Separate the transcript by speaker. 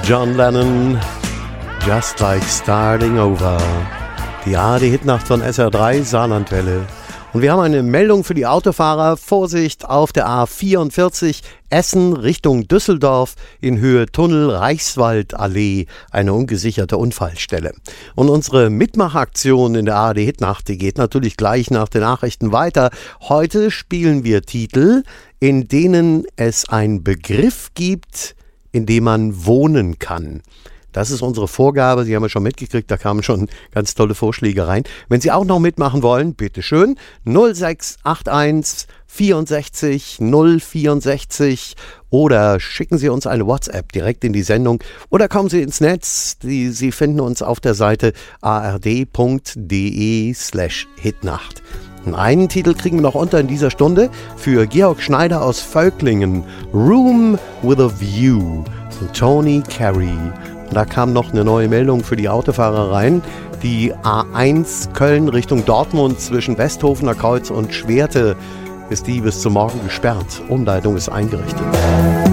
Speaker 1: John Lennon, Just Like Starting Over. Die ARD-Hitnacht von SR3 Saarlandwelle. Und wir haben eine Meldung für die Autofahrer. Vorsicht auf der A44 Essen Richtung Düsseldorf in Höhe Tunnel Reichswaldallee, eine ungesicherte Unfallstelle. Und unsere Mitmachaktion in der ARD-Hitnacht, die geht natürlich gleich nach den Nachrichten weiter. Heute spielen wir Titel, in denen es einen Begriff gibt, in dem man wohnen kann. Das ist unsere Vorgabe. Sie haben ja schon mitgekriegt, da kamen schon ganz tolle Vorschläge rein. Wenn Sie auch noch mitmachen wollen, bitteschön. 0681 64 064 oder schicken Sie uns eine WhatsApp direkt in die Sendung oder kommen Sie ins Netz. Sie finden uns auf der Seite ard.de/Hitnacht. Und einen Titel kriegen wir noch unter in dieser Stunde für Georg Schneider aus Völklingen. Room with a View von Tony Carey. Und da kam noch eine neue Meldung für die Autofahrer rein. Die A1 Köln Richtung Dortmund zwischen Westhofener Kreuz und Schwerte ist die bis zum Morgen gesperrt. Umleitung ist eingerichtet.